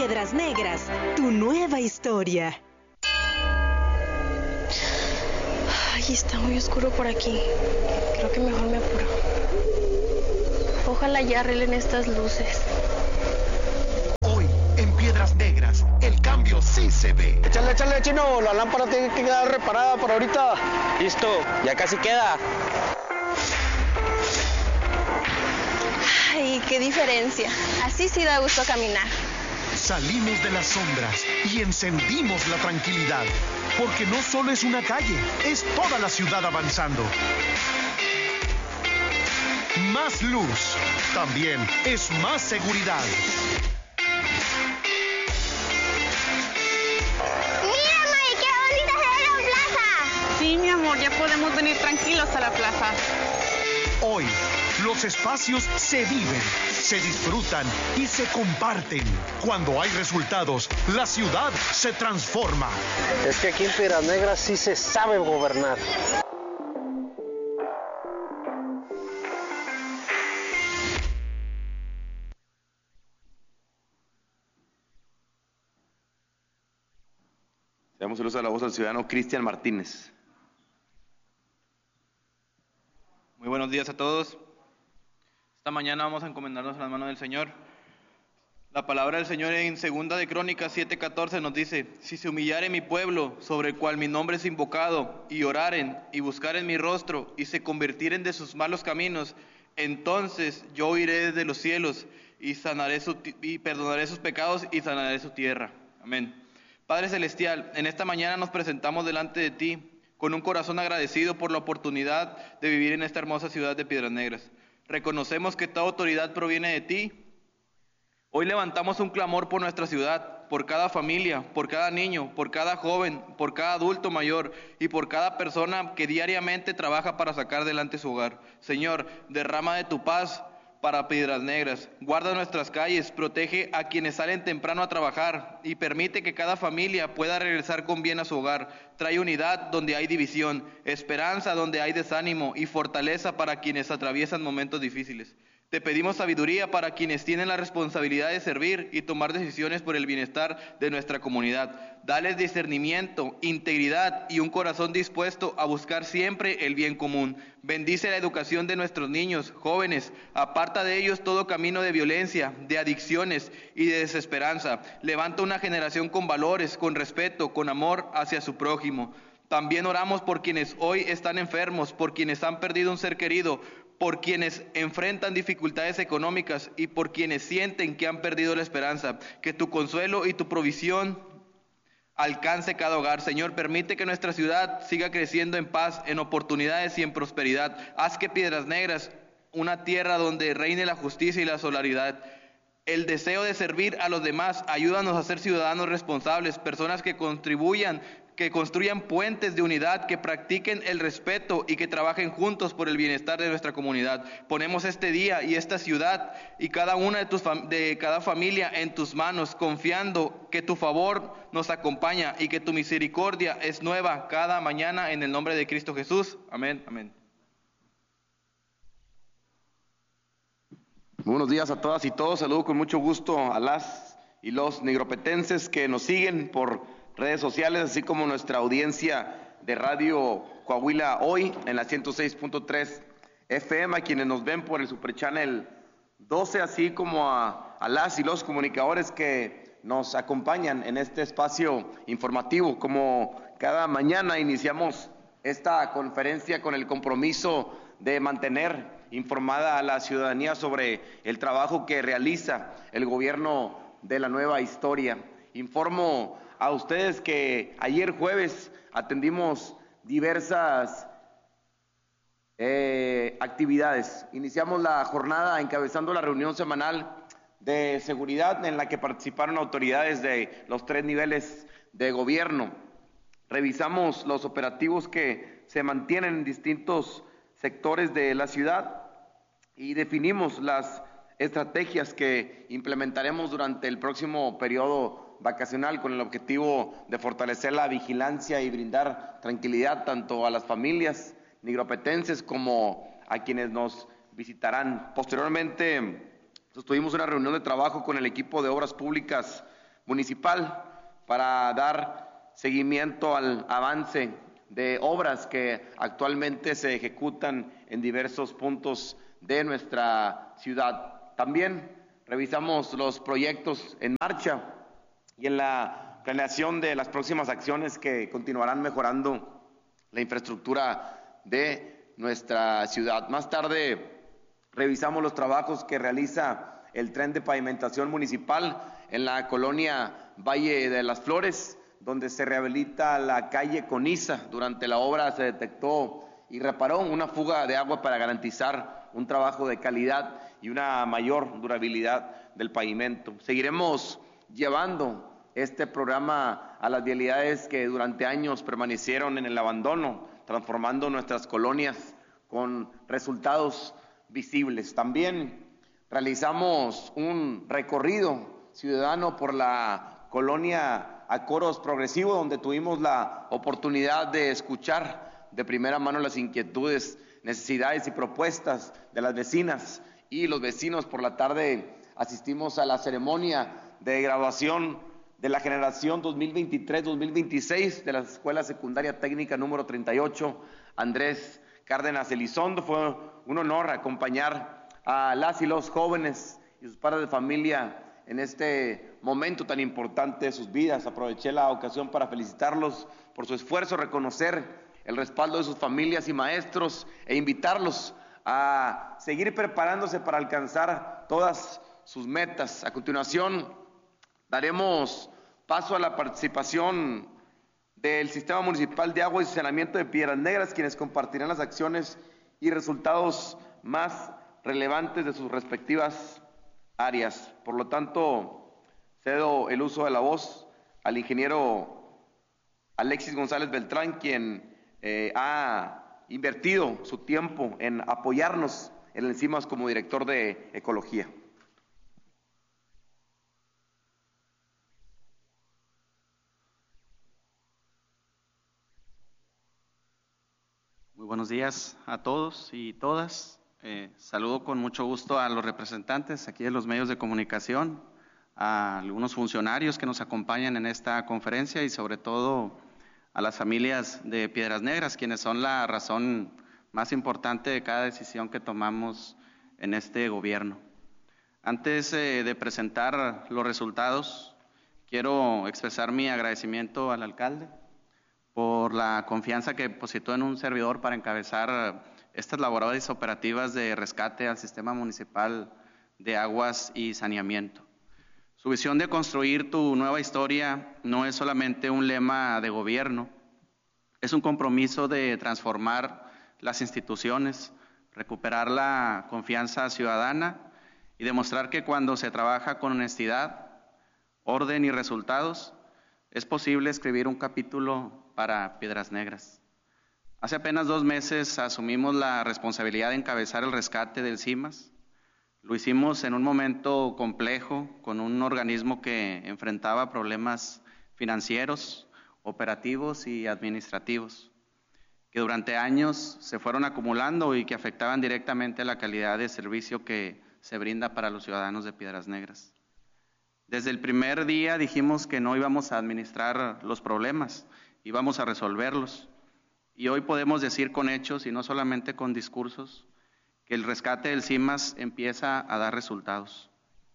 Piedras Negras, tu nueva historia. Ay, está muy oscuro por aquí. Creo que mejor me apuro. Ojalá ya arreglen estas luces. Hoy, en Piedras Negras, el cambio sí se ve. Échale, chino, la lámpara tiene que quedar reparada por ahorita. Listo, ya casi queda. Ay, qué diferencia. Así sí da gusto caminar. Salimos de las sombras y encendimos la tranquilidad, porque no solo es una calle, es toda la ciudad avanzando. Más luz, también es más seguridad. ¡Mira, Mari, qué bonita se ve la plaza! Sí, mi amor, ya podemos venir tranquilos a la plaza. Hoy, los espacios se viven, se disfrutan y se comparten. Cuando hay resultados, la ciudad se transforma. Es que aquí en Piedras Negras sí se sabe gobernar. Damos el uso de la voz al ciudadano Cristian Martínez. Muy buenos días a todos. Esta mañana vamos a encomendarnos a las manos del Señor. La palabra del Señor en 2 de Crónicas 7:14 nos dice: si se humillare mi pueblo, sobre el cual mi nombre es invocado, y oraren y buscaren mi rostro, y se convirtieren de sus malos caminos, entonces yo oiré desde los cielos y perdonaré sus pecados y sanaré su tierra. Amén. Padre Celestial, en esta mañana nos presentamos delante de ti con un corazón agradecido por la oportunidad de vivir en esta hermosa ciudad de Piedras Negras. Reconocemos que toda autoridad proviene de ti. Hoy levantamos un clamor por nuestra ciudad, por cada familia, por cada niño, por cada joven, por cada adulto mayor y por cada persona que diariamente trabaja para sacar adelante su hogar. Señor, derrama de tu paz para Piedras Negras. Guarda nuestras calles, protege a quienes salen temprano a trabajar y permite que cada familia pueda regresar con bien a su hogar. Trae unidad donde hay división, esperanza donde hay desánimo y fortaleza para quienes atraviesan momentos difíciles. Te pedimos sabiduría para quienes tienen la responsabilidad de servir y tomar decisiones por el bienestar de nuestra comunidad. Dales discernimiento, integridad y un corazón dispuesto a buscar siempre el bien común. Bendice la educación de nuestros niños, jóvenes. Aparta de ellos todo camino de violencia, de adicciones y de desesperanza. Levanta una generación con valores, con respeto, con amor hacia su prójimo. También oramos por quienes hoy están enfermos, por quienes han perdido un ser querido, por quienes enfrentan dificultades económicas y por quienes sienten que han perdido la esperanza. Que tu consuelo y tu provisión alcance cada hogar. Señor, permite que nuestra ciudad siga creciendo en paz, en oportunidades y en prosperidad. Haz que Piedras Negras, una tierra donde reine la justicia y la solidaridad, el deseo de servir a los demás. Ayúdanos a ser ciudadanos responsables, personas que contribuyan, que construyan puentes de unidad, que practiquen el respeto y que trabajen juntos por el bienestar de nuestra comunidad. Ponemos este día y esta ciudad y cada una de cada familia en tus manos, confiando que tu favor nos acompaña y que tu misericordia es nueva cada mañana, en el nombre de Cristo Jesús. Amén, amén. Buenos días a todas y todos. Saludo con mucho gusto a las y los negropetenses que nos siguen por redes sociales, así como nuestra audiencia de Radio Coahuila Hoy en la 106.3 FM, a quienes nos ven por el Super Channel 12, así como a las y los comunicadores que nos acompañan en este espacio informativo. Como cada mañana iniciamos esta conferencia con el compromiso de mantener informada a la ciudadanía sobre el trabajo que realiza el gobierno de la nueva historia. Informo a ustedes que ayer jueves atendimos diversas actividades. Iniciamos la jornada encabezando la reunión semanal de seguridad en la que participaron autoridades de los 3 niveles de gobierno. Revisamos los operativos que se mantienen en distintos sectores de la ciudad y definimos las estrategias que implementaremos durante el próximo periodo vacacional con el objetivo de fortalecer la vigilancia y brindar tranquilidad tanto a las familias nigropetenses como a quienes nos visitarán. Posteriormente, tuvimos una reunión de trabajo con el equipo de Obras Públicas municipal para dar seguimiento al avance de obras que actualmente se ejecutan en diversos puntos de nuestra ciudad. También revisamos los proyectos en marcha y en la planeación de las próximas acciones que continuarán mejorando la infraestructura de nuestra ciudad. Más tarde revisamos los trabajos que realiza el tren de pavimentación municipal en la colonia Valle de las Flores, donde se rehabilita la calle Coniza. Durante la obra se detectó y reparó una fuga de agua para garantizar un trabajo de calidad y una mayor durabilidad del pavimento. Seguiremos llevando este programa a las vialidades que durante años permanecieron en el abandono, transformando nuestras colonias con resultados visibles. También realizamos un recorrido ciudadano por la colonia Acoros Progresivo, donde tuvimos la oportunidad de escuchar de primera mano las inquietudes, necesidades y propuestas de las vecinas y los vecinos. Por la tarde asistimos a la ceremonia de graduación de la generación 2023-2026 de la Escuela Secundaria Técnica número 38, Andrés Cárdenas Elizondo. Fue un honor acompañar a las y los jóvenes y sus padres de familia en este momento tan importante de sus vidas. Aproveché la ocasión para felicitarlos por su esfuerzo, reconocer el respaldo de sus familias y maestros e invitarlos a seguir preparándose para alcanzar todas sus metas. A continuación, daremos paso a la participación del Sistema Municipal de Agua y Saneamiento de Piedras Negras, quienes compartirán las acciones y resultados más relevantes de sus respectivas áreas. Por lo tanto, cedo el uso de la voz al ingeniero Alexis González Beltrán, quien ha invertido su tiempo en apoyarnos en el CIMAS como director de Ecología. Muy buenos días a todos y todas. Saludo con mucho gusto a los representantes aquí de los medios de comunicación, a algunos funcionarios que nos acompañan en esta conferencia y sobre todo a las familias de Piedras Negras, quienes son la razón más importante de cada decisión que tomamos en este gobierno. Antes de presentar los resultados, quiero expresar mi agradecimiento al alcalde por la confianza que depositó en un servidor para encabezar estas labores operativas de rescate al Sistema Municipal de Aguas y Saneamiento. Su visión de construir tu nueva historia no es solamente un lema de gobierno, es un compromiso de transformar las instituciones, recuperar la confianza ciudadana y demostrar que cuando se trabaja con honestidad, orden y resultados, es posible escribir un capítulo para Piedras Negras. Hace apenas 2 meses asumimos la responsabilidad de encabezar el rescate del CIMAS. Lo hicimos en un momento complejo, con un organismo que enfrentaba problemas financieros, operativos y administrativos, que durante años se fueron acumulando y que afectaban directamente la calidad de servicio que se brinda para los ciudadanos de Piedras Negras. Desde el primer día dijimos que no íbamos a administrar los problemas, íbamos a resolverlos. Y hoy podemos decir con hechos y no solamente con discursos que el rescate del CIMAS empieza a dar resultados.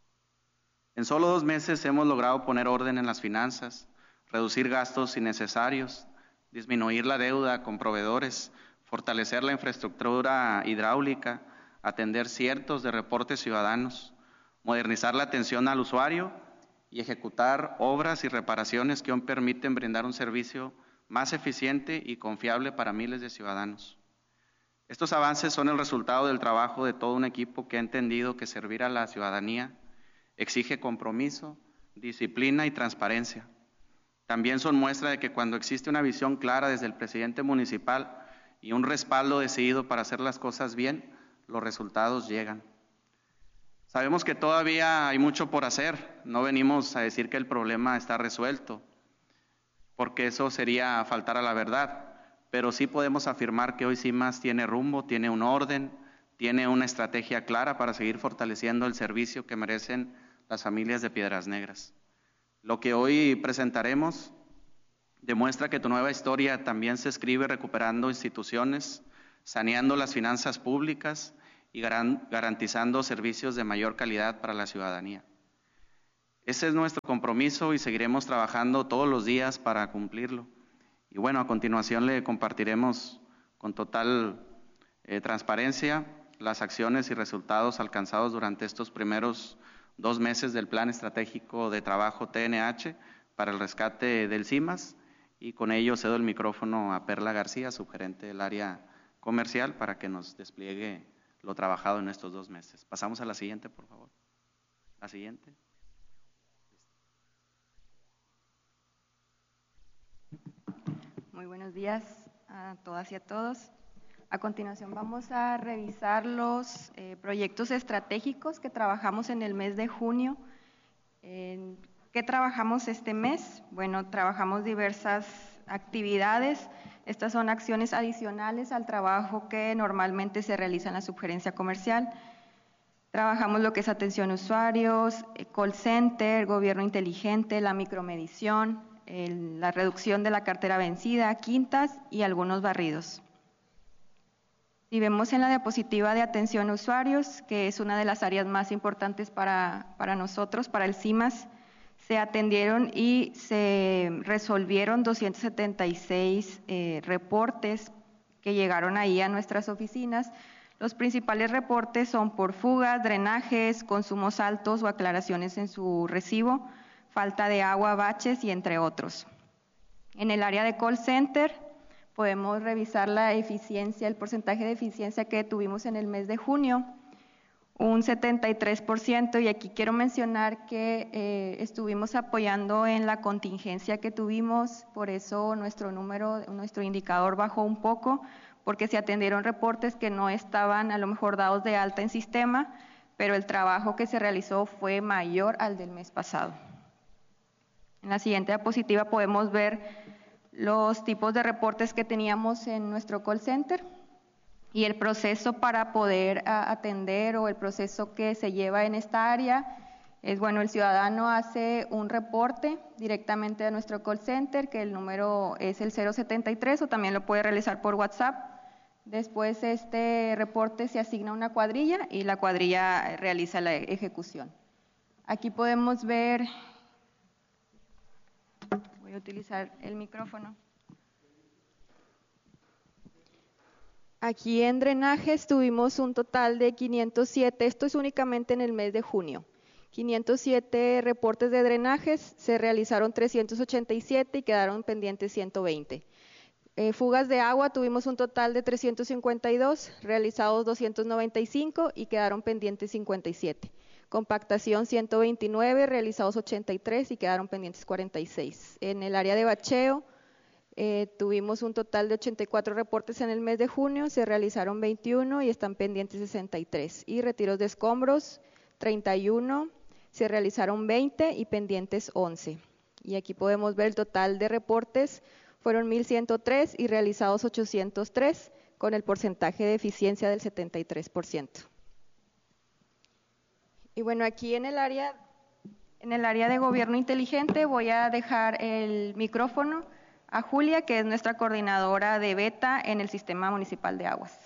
En solo 2 meses hemos logrado poner orden en las finanzas, reducir gastos innecesarios, disminuir la deuda con proveedores, fortalecer la infraestructura hidráulica, atender cientos de reportes ciudadanos, modernizar la atención al usuario y ejecutar obras y reparaciones que aún permiten brindar un servicio más eficiente y confiable para miles de ciudadanos. Estos avances son el resultado del trabajo de todo un equipo que ha entendido que servir a la ciudadanía exige compromiso, disciplina y transparencia. También son muestra de que cuando existe una visión clara desde el presidente municipal y un respaldo decidido para hacer las cosas bien, los resultados llegan. Sabemos que todavía hay mucho por hacer, no venimos a decir que el problema está resuelto, porque eso sería faltar a la verdad, pero sí podemos afirmar que hoy CIMAS tiene rumbo, tiene un orden, tiene una estrategia clara para seguir fortaleciendo el servicio que merecen las familias de Piedras Negras. Lo que hoy presentaremos demuestra que tu nueva historia también se escribe recuperando instituciones, saneando las finanzas públicas y garantizando servicios de mayor calidad para la ciudadanía. Ese es nuestro compromiso y seguiremos trabajando todos los días para cumplirlo. Y bueno, a continuación le compartiremos con total transparencia las acciones y resultados alcanzados durante estos primeros 2 meses del Plan Estratégico de Trabajo TNH para el rescate del CIMAS, y con ello cedo el micrófono a Perla García, subgerente del área comercial, para que nos despliegue lo trabajado en estos 2 meses. Pasamos a la siguiente, por favor. La siguiente. Muy buenos días a todas y a todos. A continuación vamos a revisar los proyectos estratégicos que trabajamos en el mes de junio. ¿Qué trabajamos este mes? Bueno, trabajamos diversas actividades. Estas son acciones adicionales al trabajo que normalmente se realiza en la subgerencia comercial. Trabajamos lo que es atención a usuarios, call center, gobierno inteligente, la micromedición, la reducción de la cartera vencida, quintas y algunos barridos. Si vemos en la diapositiva de atención a usuarios, que es una de las áreas más importantes para nosotros, para el CIMAS, se atendieron y se resolvieron 276 reportes que llegaron ahí a nuestras oficinas. Los principales reportes son por fugas, drenajes, consumos altos o aclaraciones en su recibo, falta de agua, baches y entre otros. En el área de call center podemos revisar la eficiencia, el porcentaje de eficiencia que tuvimos en el mes de junio, un 73%, y aquí quiero mencionar que estuvimos apoyando en la contingencia que tuvimos, por eso nuestro indicador bajó un poco, porque se atendieron reportes que no estaban a lo mejor dados de alta en sistema, pero el trabajo que se realizó fue mayor al del mes pasado. En la siguiente diapositiva podemos ver los tipos de reportes que teníamos en nuestro call center y el proceso para poder atender, o el proceso que se lleva en esta área es, bueno, el ciudadano hace un reporte directamente a nuestro call center, que el número es el 073, o también lo puede realizar por WhatsApp. Después este reporte se asigna a una cuadrilla y la cuadrilla realiza la ejecución. Aquí podemos ver, voy a utilizar el micrófono. Aquí en drenajes tuvimos un total de 507, esto es únicamente en el mes de junio. 507 reportes de drenajes, se realizaron 387 y quedaron pendientes 120. Fugas de agua tuvimos un total de 352, realizados 295 y quedaron pendientes 57. Compactación 129, realizados 83 y quedaron pendientes 46. En el área de bacheo tuvimos un total de 84 reportes en el mes de junio, se realizaron 21 y están pendientes 63. Y retiros de escombros 31, se realizaron 20 y pendientes 11. Y aquí podemos ver el total de reportes, fueron 1.103 y realizados 803, con el porcentaje de eficiencia del 73%. Y bueno, aquí en el área de gobierno inteligente voy a dejar el micrófono a Julia, que es nuestra coordinadora de beta en el Sistema Municipal de Aguas.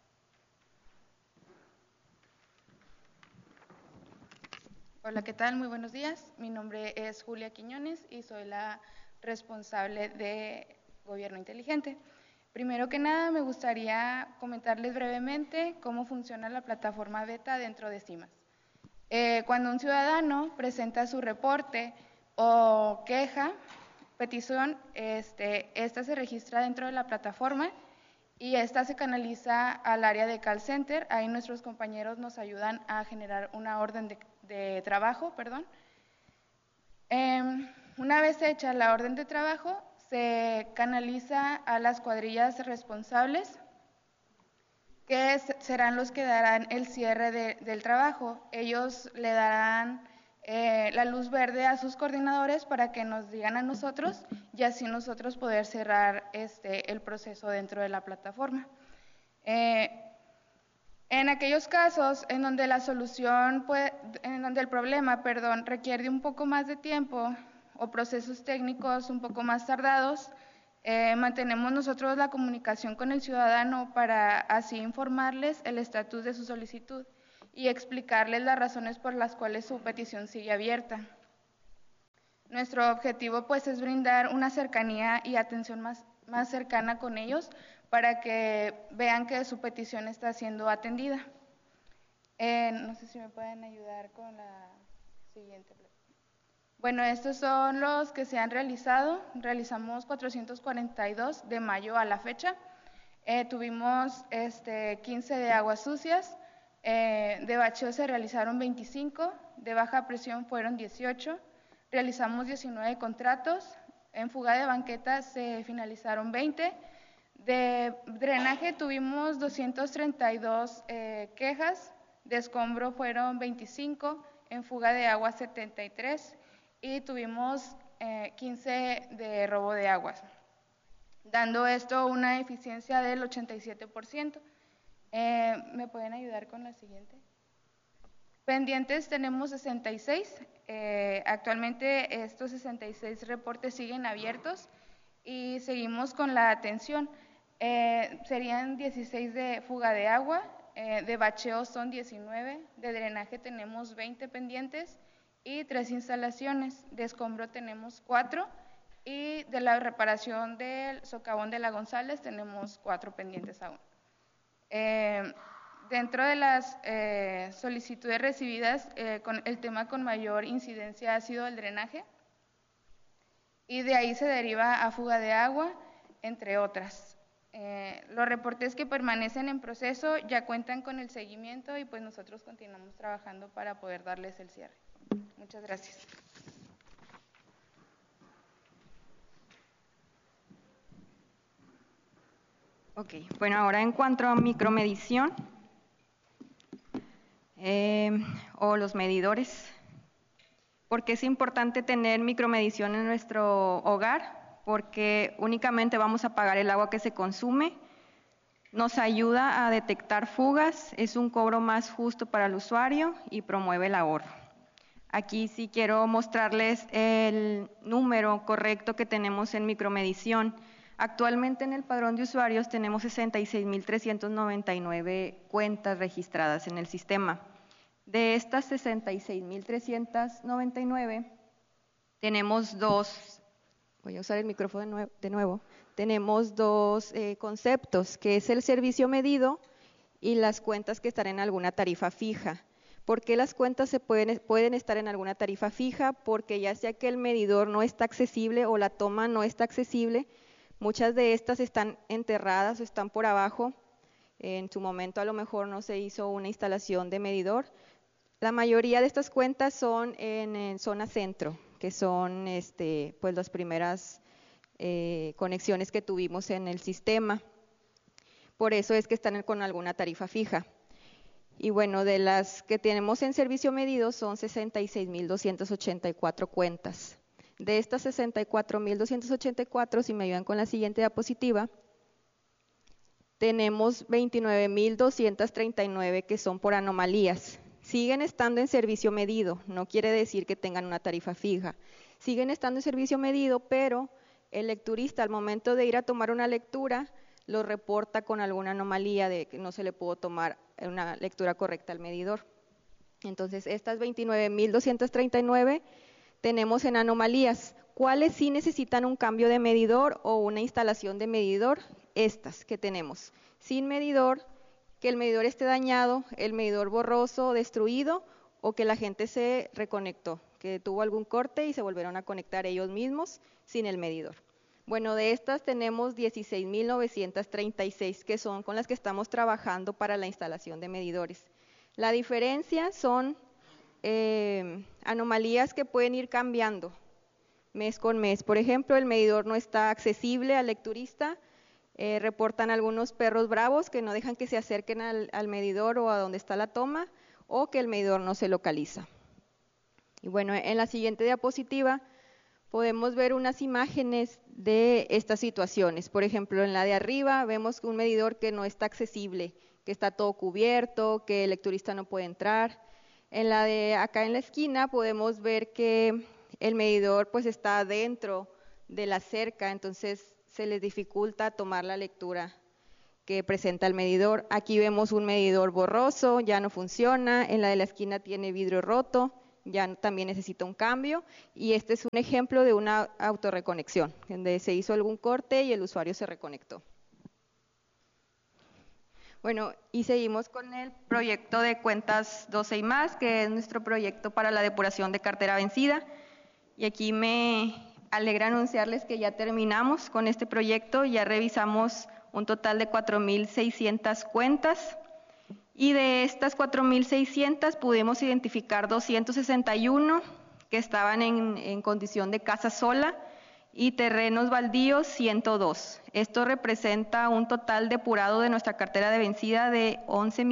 Hola, ¿qué tal? Muy buenos días. Mi nombre es Julia Quiñones y soy la responsable de Gobierno Inteligente. Primero que nada, me gustaría comentarles brevemente cómo funciona la plataforma beta dentro de CIMAS. Cuando un ciudadano presenta su reporte o queja, petición, esta se registra dentro de la plataforma y esta se canaliza al área de call center. Ahí nuestros compañeros nos ayudan a generar una orden de trabajo, perdón. Una vez hecha la orden de trabajo, se canaliza a las cuadrillas responsables, que serán los que darán el cierre del trabajo. Ellos le darán la luz verde a sus coordinadores para que nos digan a nosotros y así nosotros poder cerrar el proceso dentro de la plataforma. En aquellos casos en donde la solución en donde el problema, requiere un poco más de tiempo, o procesos técnicos un poco más tardados, mantenemos nosotros la comunicación con el ciudadano para así informarles el estatus de su solicitud y explicarles las razones por las cuales su petición sigue abierta. Nuestro objetivo pues es brindar una cercanía y atención más cercana con ellos para que vean que su petición está siendo atendida. No sé si me pueden ayudar con la siguiente. Bueno, estos son los que se han realizado. Realizamos 442 de mayo a la fecha. Tuvimos 15 de aguas sucias, de bacheo se realizaron 25, de baja presión fueron 18, realizamos 19 contratos, en fuga de banquetas se finalizaron 20, de drenaje tuvimos 232 quejas, de escombro fueron 25, en fuga de agua 73 y tuvimos 15 de robo de aguas, dando esto una eficiencia del 87%. ¿Me pueden ayudar con la siguiente? Pendientes tenemos 66, actualmente estos 66 reportes siguen abiertos y seguimos con la atención. Serían 16 de fuga de agua, de bacheo son 19, de drenaje tenemos 20 pendientes y 3 instalaciones, de escombro tenemos 4 y de la reparación del socavón de la González tenemos 4 pendientes aún. Dentro de las solicitudes recibidas, el tema con mayor incidencia ha sido el drenaje y de ahí se deriva a fuga de agua, entre otras. Los reportes que permanecen en proceso ya cuentan con el seguimiento y pues nosotros continuamos trabajando para poder darles el cierre. Muchas gracias. Ok, bueno, ahora en cuanto a micromedición o los medidores, ¿por qué es importante tener micromedición en nuestro hogar? Porque únicamente vamos a pagar el agua que se consume, nos ayuda a detectar fugas, es un cobro más justo para el usuario y promueve el ahorro. Aquí sí quiero mostrarles el número correcto que tenemos en micromedición. Actualmente en el padrón de usuarios tenemos 66.399 cuentas registradas en el sistema. De estas 66.399 tenemos dos, voy a usar el micrófono de nuevo, tenemos dos conceptos, que es el servicio medido y las cuentas que están en alguna tarifa fija. ¿Por qué las cuentas pueden estar en alguna tarifa fija? Porque ya sea que el medidor no está accesible o la toma no está accesible, muchas de estas están enterradas o están por abajo. En su momento a lo mejor no se hizo una instalación de medidor. La mayoría de estas cuentas son en zona centro, que son pues las primeras conexiones que tuvimos en el sistema. Por eso es que están con alguna tarifa fija. Y bueno, de las que tenemos en servicio medido son 66.284 cuentas. De estas 64.284, si me ayudan con la siguiente diapositiva, tenemos 29.239 que son por anomalías. Siguen estando en servicio medido, no quiere decir que tengan una tarifa fija. Siguen estando en servicio medido, pero el lecturista al momento de ir a tomar una lectura lo reporta con alguna anomalía de que no se le pudo tomar una lectura correcta al medidor. Entonces, estas 29.239 tenemos en anomalías. ¿Cuáles sí necesitan un cambio de medidor o una instalación de medidor? Estas que tenemos. Sin medidor, que el medidor esté dañado, el medidor borroso o destruido, o que la gente se reconectó, que tuvo algún corte y se volvieron a conectar ellos mismos sin el medidor. Bueno, de estas tenemos 16.936 que son con las que estamos trabajando para la instalación de medidores. La diferencia son anomalías que pueden ir cambiando mes con mes. Por ejemplo, el medidor no está accesible al lecturista, reportan algunos perros bravos que no dejan que se acerquen al medidor o a donde está la toma, o que el medidor no se localiza. Y bueno, en la siguiente diapositiva podemos ver unas imágenes de estas situaciones. Por ejemplo, en la de arriba vemos un medidor que no está accesible, que está todo cubierto, que el lecturista no puede entrar. En la de acá en la esquina podemos ver que el medidor pues está dentro de la cerca, entonces se les dificulta tomar la lectura que presenta el medidor. Aquí vemos un medidor borroso, ya no funciona, en la de la esquina tiene vidrio roto, ya también necesita un cambio, y este es un ejemplo de una autorreconexión, donde se hizo algún corte y el usuario se reconectó. Bueno, y seguimos con el proyecto de cuentas 12 y más, que es nuestro proyecto para la depuración de cartera vencida. Y aquí me alegra anunciarles que ya terminamos con este proyecto, ya revisamos un total de 4.600 cuentas. Y de estas 4.600 pudimos identificar 261 que estaban en condición de casa sola y terrenos baldíos 102. Esto representa un total depurado de nuestra cartera de vencida de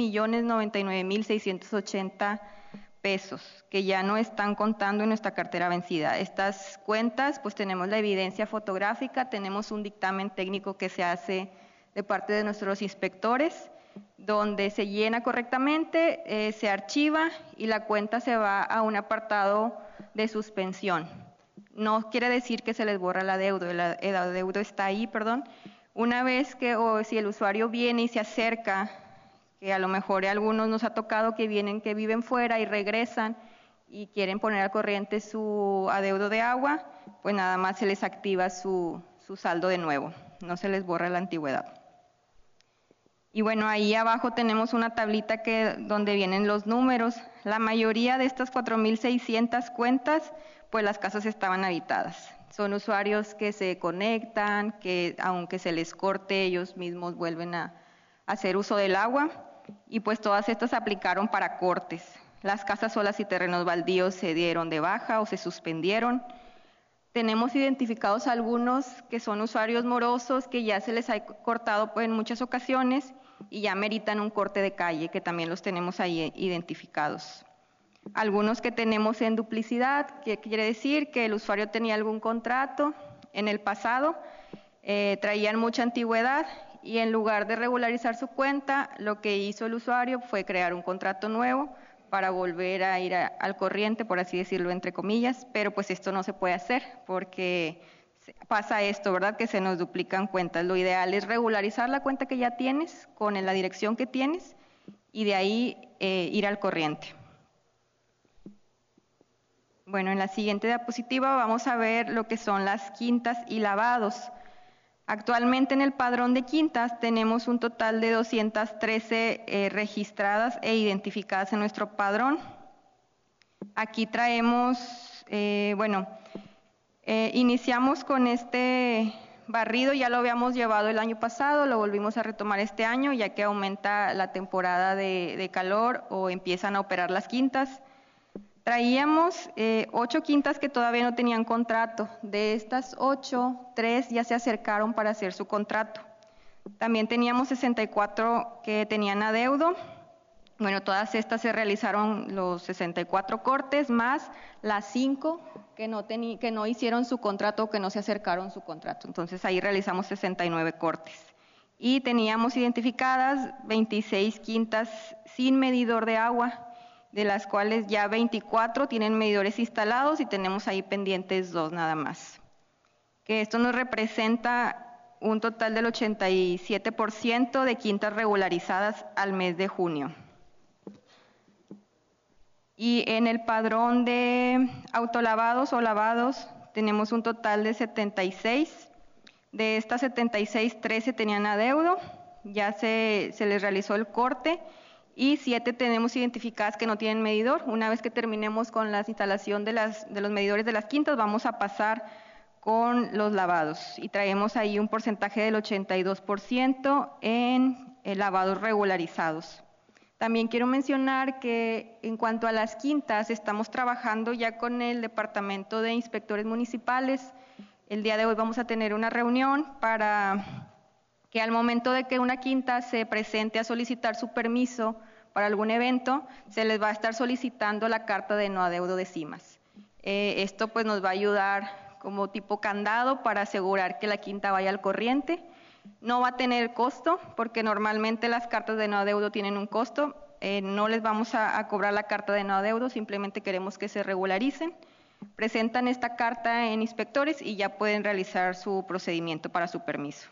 11.099.680 pesos, que ya no están contando en nuestra cartera vencida. Estas cuentas, pues tenemos la evidencia fotográfica, tenemos un dictamen técnico que se hace de parte de nuestros inspectores, donde se llena correctamente, se archiva y la cuenta se va a un apartado de suspensión. No quiere decir que se les borra el adeudo está ahí, perdón. Una vez que, o si el usuario viene y se acerca, que a lo mejor a algunos nos ha tocado que viven fuera y regresan y quieren poner al corriente su adeudo de agua, pues nada más se les activa su saldo de nuevo, no se les borra la antigüedad. Y bueno, ahí abajo tenemos una tablita donde vienen los números. La mayoría de estas 4.600 cuentas, pues las casas estaban habitadas. Son usuarios que se conectan, que aunque se les corte, ellos mismos vuelven a hacer uso del agua. Y pues todas estas aplicaron para cortes. Las casas solas y terrenos baldíos se dieron de baja o se suspendieron. Tenemos identificados algunos que son usuarios morosos que ya se les ha cortado en muchas ocasiones y ya meritan un corte de calle, que también los tenemos ahí identificados. Algunos que tenemos en duplicidad, que quiere decir que el usuario tenía algún contrato en el pasado, traían mucha antigüedad y en lugar de regularizar su cuenta, lo que hizo el usuario fue crear un contrato nuevo para volver a ir al corriente, por así decirlo, entre comillas, pero pues esto no se puede hacer porque pasa esto, ¿verdad? Que se nos duplican cuentas. Lo ideal es regularizar la cuenta que ya tienes con la dirección que tienes y de ahí ir al corriente. Bueno, en la siguiente diapositiva vamos a ver lo que son las quintas y lavados. Actualmente en el padrón de quintas tenemos un total de 213 registradas e identificadas en nuestro padrón. Aquí traemos, iniciamos con este barrido, ya lo habíamos llevado el año pasado, lo volvimos a retomar este año, ya que aumenta la temporada de calor o empiezan a operar las quintas. Traíamos 8 quintas que todavía no tenían contrato. De estas 8, 3 ya se acercaron para hacer su contrato. También teníamos 64 que tenían adeudo. Bueno, todas estas se realizaron los 64 cortes, más las 5 que no hicieron su contrato o que no se acercaron su contrato. Entonces ahí realizamos 69 cortes. Y teníamos identificadas 26 quintas sin medidor de agua, de las cuales ya 24 tienen medidores instalados y tenemos ahí pendientes 2 nada más. Que esto nos representa un total del 87% de quintas regularizadas al mes de junio. Y en el padrón de autolavados o lavados tenemos un total de 76. De estas 76, 13 tenían adeudo, ya se les realizó el corte. Y 7 tenemos identificadas que no tienen medidor. Una vez que terminemos con la instalación de los medidores de las quintas, vamos a pasar con los lavados. Y traemos ahí un porcentaje del 82% en lavados regularizados. También quiero mencionar que en cuanto a las quintas, estamos trabajando ya con el Departamento de Inspectores Municipales. El día de hoy vamos a tener una reunión para que al momento de que una quinta se presente a solicitar su permiso para algún evento, se les va a estar solicitando la carta de no adeudo de CIMAS. Esto pues nos va a ayudar como tipo candado para asegurar que la quinta vaya al corriente. No va a tener costo porque normalmente las cartas de no adeudo tienen un costo. No les vamos a cobrar la carta de no adeudo, simplemente queremos que se regularicen. presentan esta carta en inspectores y ya pueden realizar su procedimiento para su permiso.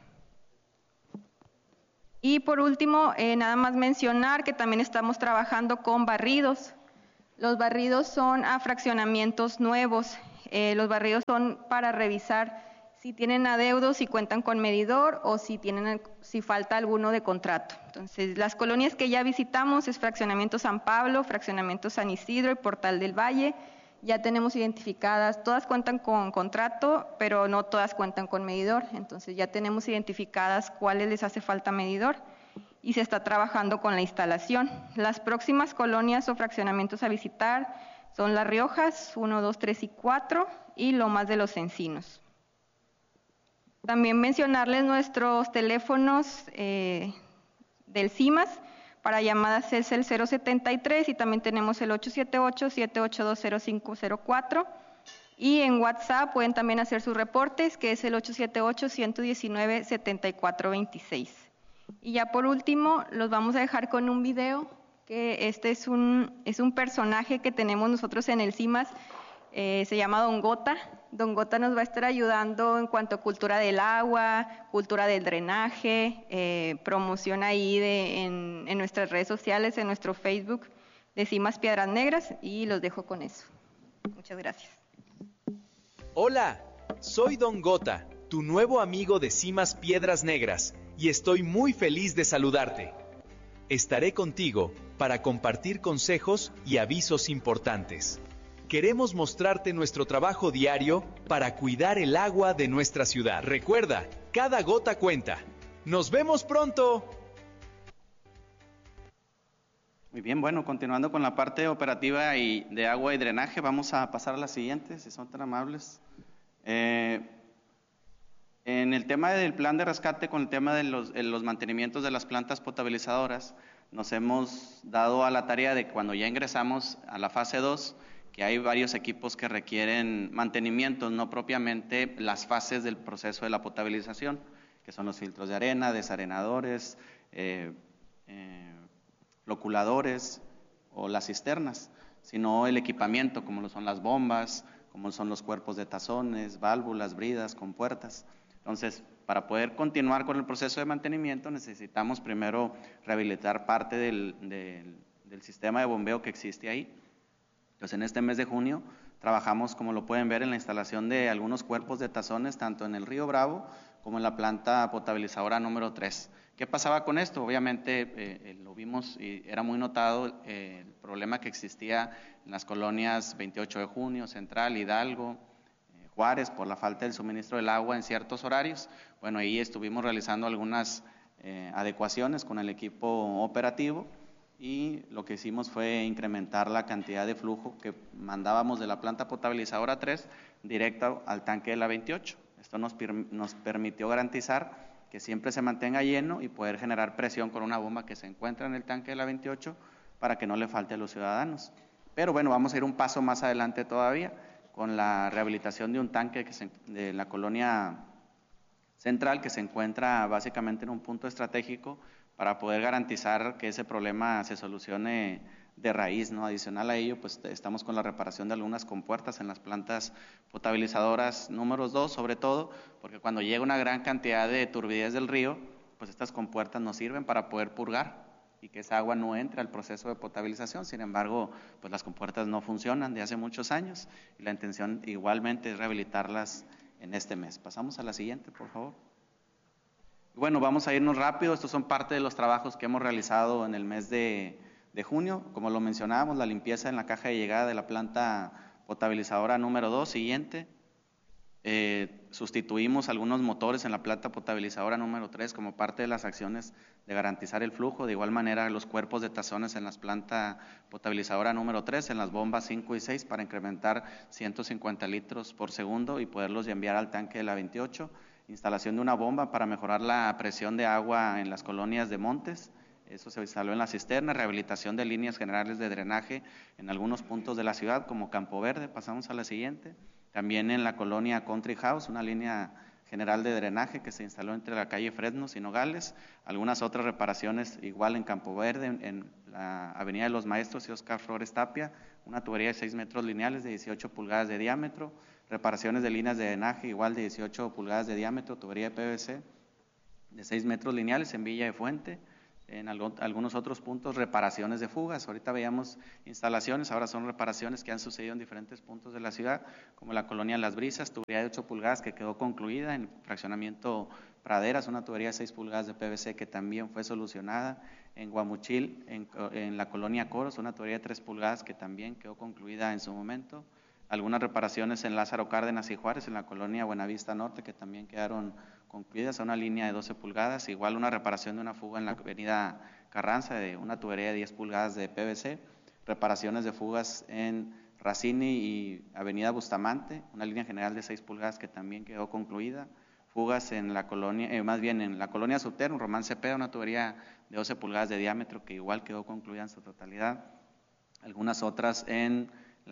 Y por último, nada más mencionar que también estamos trabajando con barridos. Los barridos son a fraccionamientos nuevos. Los barridos son para revisar si tienen adeudos, si cuentan con medidor o si falta alguno de contrato. Entonces, las colonias que ya visitamos es fraccionamiento San Pablo, fraccionamiento San Isidro y Portal del Valle. Ya tenemos identificadas, todas cuentan con contrato, pero no todas cuentan con medidor. Entonces, ya tenemos identificadas cuáles les hace falta medidor y se está trabajando con la instalación. Las próximas colonias o fraccionamientos a visitar son Las Riojas, 1, 2, 3 y 4 y Lomas de los Encinos. También mencionarles nuestros teléfonos del CIMAS, para llamadas es el 073 y también tenemos el 878-782-0504. Y en WhatsApp pueden también hacer sus reportes, que es el 878-119-7426. Y ya por último, los vamos a dejar con un video, que este es un personaje que tenemos nosotros en el CIMAS, se llama Don Gota. Don Gota nos va a estar ayudando en cuanto a cultura del agua, cultura del drenaje, promoción ahí en nuestras redes sociales, en nuestro Facebook de CIMAS Piedras Negras, y los dejo con eso. Muchas gracias. Hola, soy Don Gota, tu nuevo amigo de CIMAS Piedras Negras, y estoy muy feliz de saludarte. Estaré contigo para compartir consejos y avisos importantes. Queremos mostrarte nuestro trabajo diario para cuidar el agua de nuestra ciudad. Recuerda, cada gota cuenta. ¡Nos vemos pronto! Muy bien, bueno, continuando con la parte operativa y de agua y drenaje, vamos a pasar a la siguiente, si son tan amables. En el tema del plan de rescate, con el tema de los mantenimientos de las plantas potabilizadoras, nos hemos dado a la tarea de cuando ya ingresamos a la fase 2, que hay varios equipos que requieren mantenimientos, no propiamente las fases del proceso de la potabilización, que son los filtros de arena, desarenadores, loculadores o las cisternas, sino el equipamiento, como lo son las bombas, como son los cuerpos de tazones, válvulas, bridas, compuertas. Entonces, para poder continuar con el proceso de mantenimiento, necesitamos primero rehabilitar parte del sistema de bombeo que existe ahí. Entonces, en este mes de junio trabajamos, como lo pueden ver, en la instalación de algunos cuerpos de tazones, tanto en el Río Bravo como en la planta potabilizadora número 3. ¿Qué pasaba con esto? Obviamente lo vimos y era muy notado el problema que existía en las colonias 28 de junio, Central, Hidalgo, Juárez, por la falta del suministro del agua en ciertos horarios. Bueno, ahí estuvimos realizando algunas adecuaciones con el equipo operativo, y lo que hicimos fue incrementar la cantidad de flujo que mandábamos de la planta potabilizadora 3 directo al tanque de la 28. Esto nos permitió garantizar que siempre se mantenga lleno y poder generar presión con una bomba que se encuentra en el tanque de la 28 para que no le falte a los ciudadanos. Pero bueno, vamos a ir un paso más adelante todavía con la rehabilitación de un tanque de la colonia Central, que se encuentra básicamente en un punto estratégico para poder garantizar que ese problema se solucione de raíz, ¿no? Adicional a ello, pues estamos con la reparación de algunas compuertas en las plantas potabilizadoras números 2, sobre todo, porque cuando llega una gran cantidad de turbidez del río, pues estas compuertas nos sirven para poder purgar y que esa agua no entre al proceso de potabilización. Sin embargo, pues las compuertas no funcionan de hace muchos años y la intención igualmente es rehabilitarlas en este mes. Pasamos a la siguiente, por favor. Bueno, vamos a irnos rápido. Estos son parte de los trabajos que hemos realizado en el mes de junio. Como lo mencionábamos, la limpieza en la caja de llegada de la planta potabilizadora número 2, siguiente. Sustituimos algunos motores en la planta potabilizadora número 3 como parte de las acciones de garantizar el flujo. De igual manera, los cuerpos de tazones en la planta potabilizadora número 3, en las bombas 5 y 6 para incrementar 150 litros por segundo y poderlos enviar al tanque de la 28. Instalación de una bomba para mejorar la presión de agua en las colonias de montes. Eso se instaló en la cisterna. Rehabilitación de líneas generales de drenaje en algunos puntos de la ciudad, como Campo Verde. Pasamos a la siguiente. También en la colonia Country House, una línea general de drenaje que se instaló entre la calle Fresnos y Nogales. Algunas otras reparaciones igual en Campo Verde, la Avenida de los Maestros y Oscar Flores Tapia, una tubería de 6 metros lineales de 18 pulgadas de diámetro, reparaciones de líneas de drenaje igual de 18 pulgadas de diámetro, tubería de PVC de 6 metros lineales en Villa de Fuente. En algunos otros puntos, reparaciones de fugas. Ahorita veíamos instalaciones, ahora son reparaciones que han sucedido en diferentes puntos de la ciudad, como la colonia Las Brisas, tubería de 8 pulgadas que quedó concluida, en fraccionamiento Praderas, una tubería de 6 pulgadas de PVC que también fue solucionada, en Guamuchil, en la colonia Coros, una tubería de 3 pulgadas que también quedó concluida en su momento, algunas reparaciones en Lázaro Cárdenas y Juárez, en la colonia Buenavista Norte, que también quedaron concluidas a una línea de 12 pulgadas, igual una reparación de una fuga en la avenida Carranza de una tubería de 10 pulgadas de PVC, reparaciones de fugas en Racini y avenida Bustamante, una línea general de 6 pulgadas que también quedó concluida, fugas en la colonia, en la colonia Subterno, Román Cepeda, una tubería de 12 pulgadas de diámetro que igual quedó concluida en su totalidad, algunas otras en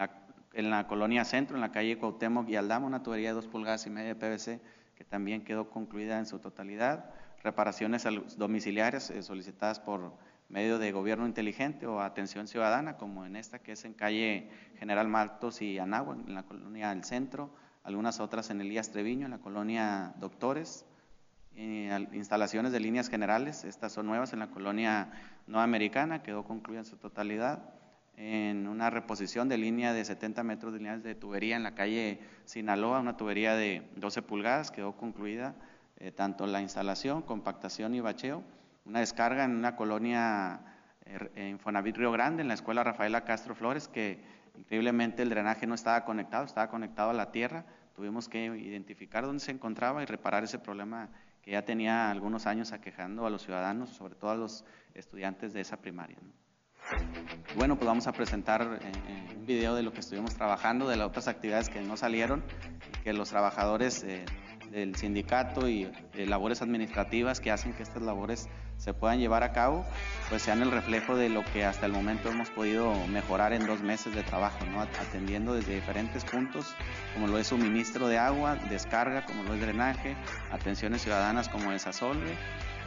la colonia Centro, en la calle Cuauhtémoc y Aldama, una tubería de 2 pulgadas y media de PVC que también quedó concluida en su totalidad, reparaciones domiciliarias solicitadas por medio de gobierno inteligente o atención ciudadana, como en esta que es en calle General Martos y Anáhuac, en la colonia del Centro, algunas otras en Elías Treviño, en la colonia Doctores, instalaciones de líneas generales, estas son nuevas en la colonia Nueva Americana, quedó concluida en su totalidad, en una reposición de línea de 70 metros de líneas de tubería en la calle Sinaloa, una tubería de 12 pulgadas, quedó concluida tanto la instalación, compactación y bacheo, una descarga en una colonia Infonavit Río Grande, en la escuela Rafaela Castro Flores, que increíblemente el drenaje no estaba conectado a la tierra, tuvimos que identificar dónde se encontraba y reparar ese problema que ya tenía algunos años aquejando a los ciudadanos, sobre todo a los estudiantes de esa primaria, ¿no? Bueno, pues vamos a presentar un video de lo que estuvimos trabajando, de las otras actividades que no salieron, que los trabajadores del sindicato y labores administrativas que hacen que estas labores se puedan llevar a cabo, pues sean el reflejo de lo que hasta el momento hemos podido mejorar en 2 meses de trabajo, ¿no? Atendiendo desde diferentes puntos, como lo es suministro de agua, descarga, como lo es drenaje, atenciones ciudadanas como desasolve,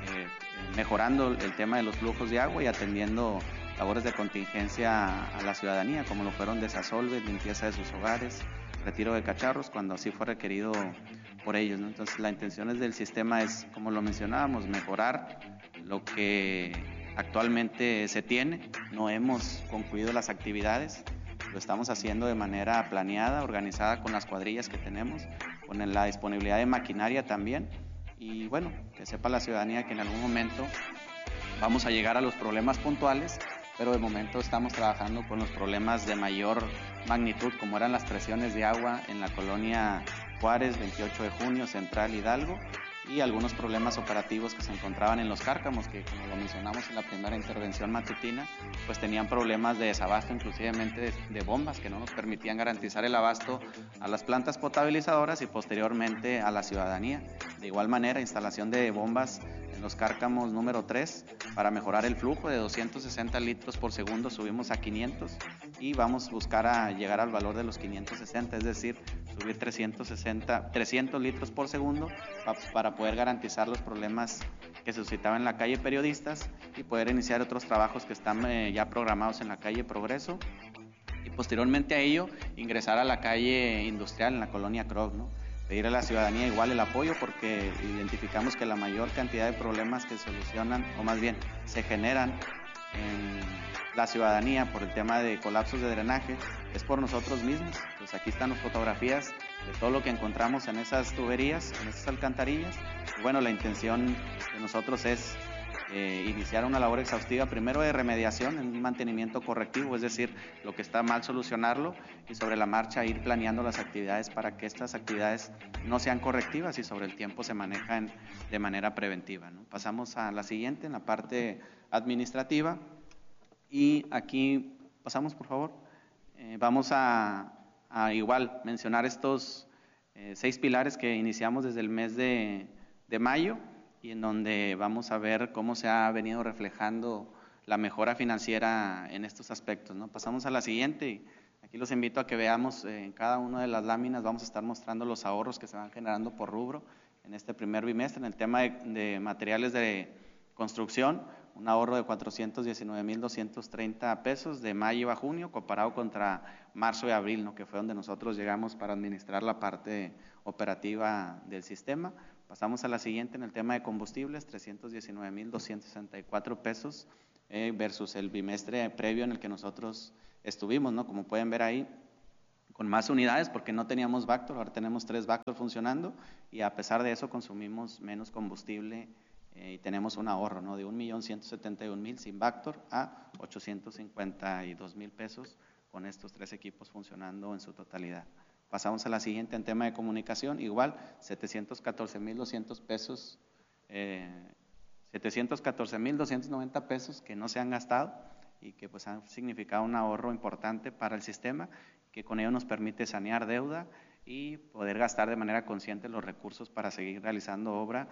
mejorando el tema de los flujos de agua y atendiendo labores de contingencia a la ciudadanía, como lo fueron desasolve, limpieza de sus hogares, retiro de cacharros, cuando así fue requerido por ellos, ¿no? Entonces, la intención del sistema es, como lo mencionábamos, mejorar lo que actualmente se tiene. No hemos concluido las actividades, lo estamos haciendo de manera planeada, organizada con las cuadrillas que tenemos, con la disponibilidad de maquinaria también, y bueno, que sepa la ciudadanía que en algún momento vamos a llegar a los problemas puntuales, pero de momento estamos trabajando con los problemas de mayor magnitud, como eran las presiones de agua en la colonia Juárez, 28 de junio, Central, Hidalgo, y algunos problemas operativos que se encontraban en los Cárcamos, que como lo mencionamos en la primera intervención matutina, pues tenían problemas de desabasto, inclusivemente de bombas, que no nos permitían garantizar el abasto a las plantas potabilizadoras y posteriormente a la ciudadanía. De igual manera, instalación de bombas en los Cárcamos número 3 para mejorar el flujo de 260 litros por segundo, subimos a 500 y vamos a buscar a llegar al valor de los 560, es decir, subir 300 litros por segundo para poder garantizar los problemas que se suscitaban en la calle Periodistas y poder iniciar otros trabajos que están ya programados en la calle Progreso y posteriormente a ello ingresar a la calle Industrial en la colonia Krog, ¿no? Pedir a la ciudadanía igual el apoyo porque identificamos que la mayor cantidad de problemas que solucionan, o más bien se generan en la ciudadanía por el tema de colapsos de drenaje, es por nosotros mismos. Pues aquí están las fotografías de todo lo que encontramos en esas tuberías, en esas alcantarillas. Y bueno, la intención de nosotros es iniciar una labor exhaustiva, primero de remediación, en un mantenimiento correctivo, es decir, lo que está mal solucionarlo y sobre la marcha ir planeando las actividades para que estas actividades no sean correctivas y sobre el tiempo se manejan de manera preventiva, ¿no? Pasamos a la siguiente, en la parte administrativa, y aquí pasamos, por favor. Vamos a igual mencionar estos 6 pilares que iniciamos desde el mes de mayo, y en donde vamos a ver cómo se ha venido reflejando la mejora financiera en estos aspectos, ¿no? Pasamos a la siguiente, y aquí los invito a que veamos en cada una de las láminas, vamos a estar mostrando los ahorros que se van generando por rubro en este primer bimestre. En el tema de materiales de construcción, un ahorro de 419,230 pesos de mayo a junio comparado contra marzo y abril, ¿no? Que fue donde nosotros llegamos para administrar la parte operativa del sistema. Pasamos a la siguiente en el tema de combustibles, 319,264 pesos versus el bimestre previo en el que nosotros estuvimos, ¿no? Como pueden ver ahí, con más unidades porque no teníamos Vactor, ahora tenemos 3 Vactor funcionando y a pesar de eso consumimos menos combustible y tenemos un ahorro, ¿no? De 1,171,000 sin Vactor a 852,000 pesos con estos 3 equipos funcionando en su totalidad. Pasamos a la siguiente en tema de comunicación, igual 714,200 pesos, 714,290 pesos que no se han gastado y que pues han significado un ahorro importante para el sistema, que con ello nos permite sanear deuda y poder gastar de manera consciente los recursos para seguir realizando obra